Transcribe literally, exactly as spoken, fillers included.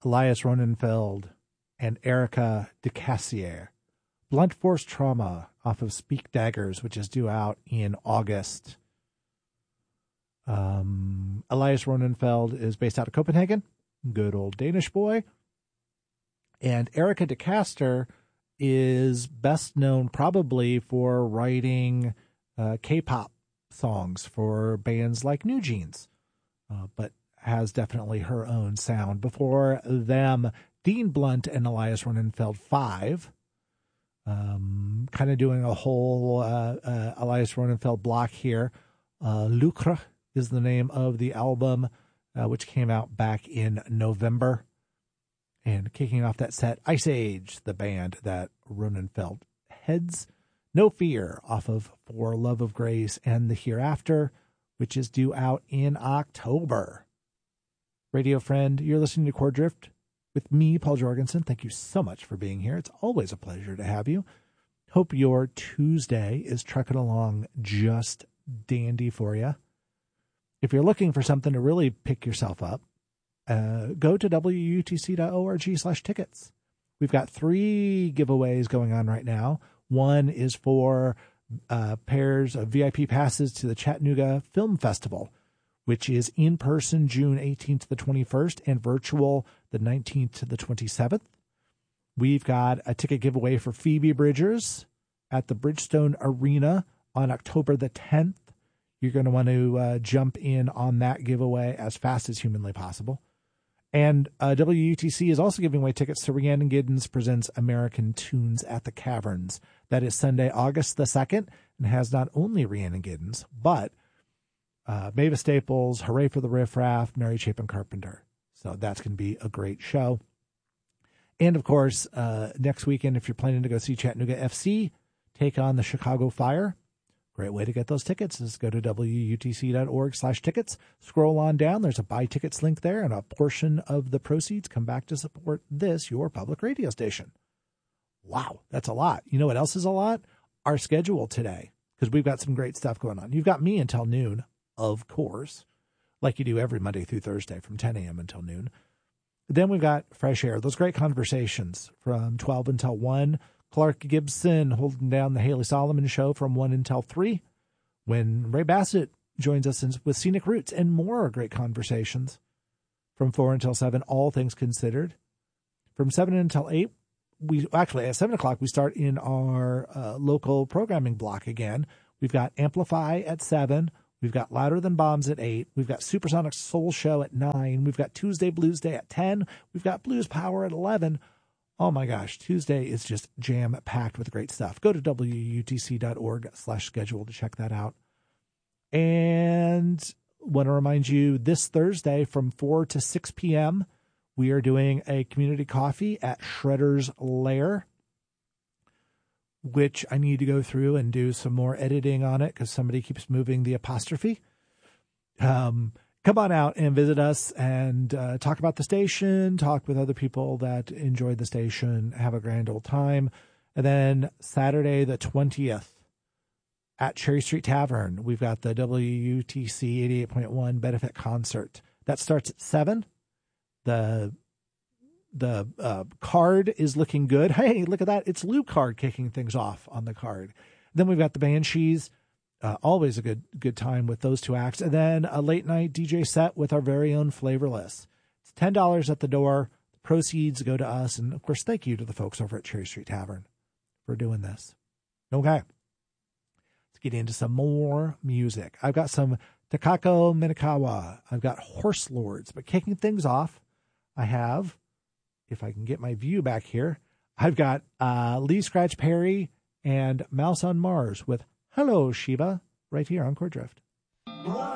Elias Ronenfeld and Erica DeCassier. Blunt Force Trauma off of Speak Daggers, which is due out in August. Um, Elias Ronenfeld is based out of Copenhagen. Good old Danish boy. And Erica DeCaster is best known probably for writing uh, K-pop songs for bands like New Jeans, uh, but has definitely her own sound. Before them, Dean Blunt and Elias Ronenfeld five, um, kind of doing a whole uh, uh, Elias Ronenfeld block here. Uh, Lucre is the name of the album, uh, which came out back in November. And kicking off that set, Ice Age, the band that Ronenfeld heads. No Fear off of For Love of Grace and the Hereafter, which is due out in October. Radio friend, you're listening to Chord Drift with me, Paul Jorgensen. Thank you so much for being here. It's always a pleasure to have you. Hope your Tuesday is trucking along just dandy for you. If you're looking for something to really pick yourself up, uh, go to W U T C dot org slash tickets. We've got three giveaways going on right now. One is for uh, pairs of V I P passes to the Chattanooga Film Festival, which is in person June eighteenth to the twenty-first and virtual the nineteenth to the twenty-seventh. We've got a ticket giveaway for Phoebe Bridgers at the Bridgestone Arena on October the tenth. You're going to want to uh, jump in on that giveaway as fast as humanly possible. And uh, W U T C is also giving away tickets to Rhiannon Giddens Presents American Tunes at the Caverns. That is Sunday, August the second, and has not only Rhiannon Giddens, but uh, Mavis Staples, Hooray for the Riff Raff, Mary Chapin Carpenter. So that's going to be a great show. And, of course, uh, next weekend, if you're planning to go see Chattanooga F C take on the Chicago Fire, great way to get those tickets is go to W U T C dot org slash tickets. Scroll on down. There's a buy tickets link there, and a portion of the proceeds come back to support this, your public radio station. Wow, that's a lot. You know what else is a lot? Our schedule today, because we've got some great stuff going on. You've got me until noon, of course, like you do every Monday through Thursday from ten a.m. until noon. Then we've got Fresh Air, those great conversations from twelve until one. Clark Gibson holding down the Haley Solomon Show from one until three, when Ray Bassett joins us with Scenic Roots and more great conversations from four until seven, all things considered. From seven until eight, we actually at seven o'clock, we start in our uh, local programming block again. We've got Amplify at seven. We've got Louder Than Bombs at eight. We've got Supersonic Soul Show at nine. We've got Tuesday Blues Day at ten. We've got Blues Power at eleven. Oh my gosh, Tuesday is just jam-packed with great stuff. Go to W U T C dot org slash schedule to check that out. And want to remind you, this Thursday from four to six p.m., we are doing a community coffee at Shredder's Lair, which I need to go through and do some more editing on it because somebody keeps moving the apostrophe. Um, come on out and visit us and uh, talk about the station, talk with other people that enjoy the station, have a grand old time. And then Saturday the twentieth at Cherry Street Tavern, we've got the W U T C eighty-eight point one benefit concert. That starts at seven. The the uh, card is looking good. Hey, look at that. It's Lou Card kicking things off on the card. Then we've got the Banshees. Uh, always a good good time with those two acts. And then a late night D J set with our very own Flavorless. It's ten dollars at the door. The proceeds go to us. And, of course, thank you to the folks over at Cherry Street Tavern for doing this. Okay. Let's get into some more music. I've got some Takako Minakawa. I've got Horse Lords. But kicking things off, I have, if I can get my view back here, I've got uh, Lee Scratch Perry and Mouse on Mars with Hello, Shiva, right here on Chord Drift.